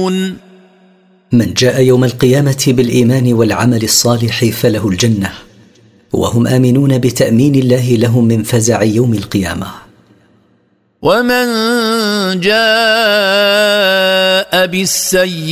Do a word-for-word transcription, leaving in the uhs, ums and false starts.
يعلمون. من جاء يوم القيامة بالإيمان والعمل الصالح فله الجنة، وهم آمنون بتأمين الله لهم من فزع يوم القيامة. ومن جاء بالسيئة